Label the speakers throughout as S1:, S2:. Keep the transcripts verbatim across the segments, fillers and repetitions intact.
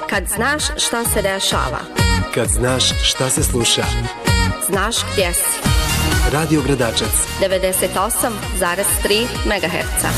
S1: Kad znaš šta se dešava.
S2: Kad znaš šta se sluša.
S1: Znaš gdje si.
S2: Radio Gradačac.
S1: devedeset osam zarez tri megaherca.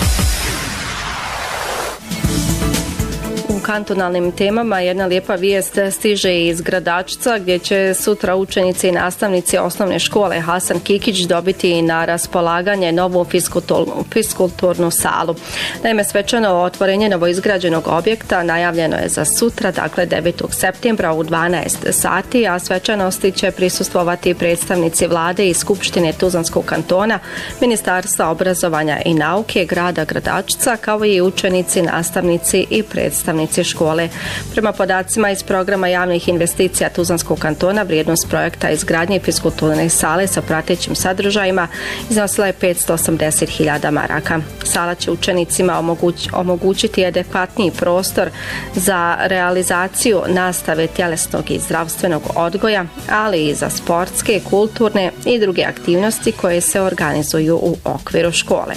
S1: U kantonalnim temama jedna lijepa vijest stiže iz Gradačca, gdje će sutra učenici i nastavnici osnovne škole Hasan Kikić dobiti na raspolaganje novu fiskulturnu salu. Naime, svečano otvorenje novoizgrađenog objekta najavljeno je za sutra, dakle devetog septembra u dvanaest sati, a svečanosti će prisustvovati predstavnici vlade i Skupštine Tuzlanskog kantona, Ministarstva obrazovanja i nauke grada Gradačca, kao i učenici, nastavnici i predstavnici škole. Prema podacima iz programa javnih investicija Tuzlanskog kantona, vrijednost projekta izgradnje fiskulturne sale sa pratećim sadržajima iznosila je petsto osamdeset hiljada maraka. Sala će učenicima omoguć, omogućiti adekvatniji prostor za realizaciju nastave tjelesnog i zdravstvenog odgoja, ali i za sportske, kulturne i druge aktivnosti koje se organizuju u okviru škole.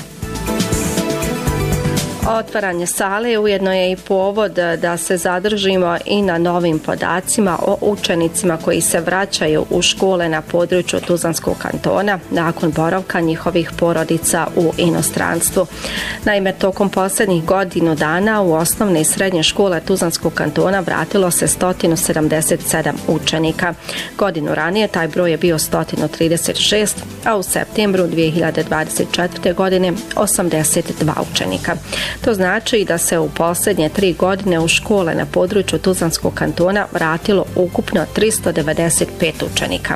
S1: Otvaranje sale ujedno je i povod da se zadržimo i na novim podacima o učenicima koji se vraćaju u škole na području Tuzlanskog kantona nakon boravka njihovih porodica u inostranstvu. Naime, tokom posljednjih godinu dana u osnovne i srednje škole Tuzlanskog kantona vratilo se sto sedamdeset sedam učenika. Godinu ranije taj broj je bio sto trideset šest, a u septembru dvije hiljade dvadeset četvrte. godine osamdeset dva učenika. To znači da se u posljednje tri godine u škole na području Tuzlanskog kantona vratilo ukupno tristo devedeset pet učenika.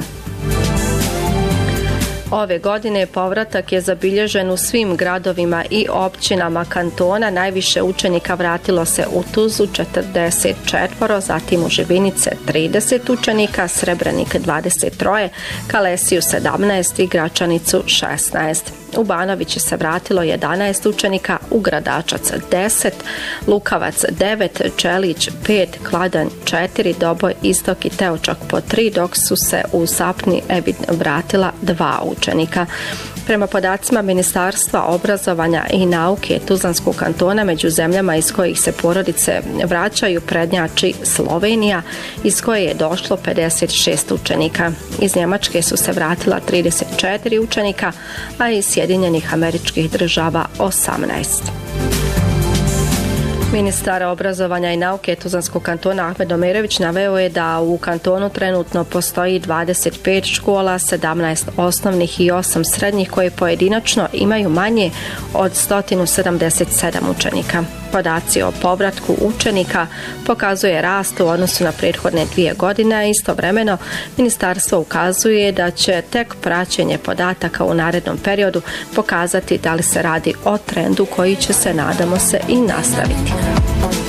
S1: Ove godine povratak je zabilježen u svim gradovima i općinama kantona. Najviše učenika vratilo se u Tuzlu četrdeset četiri, zatim u Živinice trideset učenika, Srebrenik dvadeset tri, Kalesiju sedamnaest i Gračanicu šesnaest. U Banovići se vratilo jedanaest učenika, u Gradačac deset, Lukavac devet, Čelić pet, Kladanj četiri, Doboj, Istok i Teočak po tri, dok su se u Sapni vratila dva učenika. Prema podacima Ministarstva obrazovanja i nauke Tuzlanskog kantona, među zemljama iz kojih se porodice vraćaju prednjači Slovenija, iz koje je došlo pedeset šest učenika. Iz Njemačke su se vratila trideset četiri učenika, a iz Sjedinjenih Američkih Država osamnaest. Ministar obrazovanja i nauke Tuzlanskog kantona Ahmed Omerović naveo je da u kantonu trenutno postoji dvadeset pet škola, sedamnaest osnovnih i osam srednjih koje pojedinačno imaju manje od sto sedamdeset sedam učenika. Podaci o povratku učenika pokazuje rast u odnosu na prethodne dvije godine, a istovremeno ministarstvo ukazuje da će tek praćenje podataka u narednom periodu pokazati da li se radi o trendu koji će se, nadamo se, i nastaviti.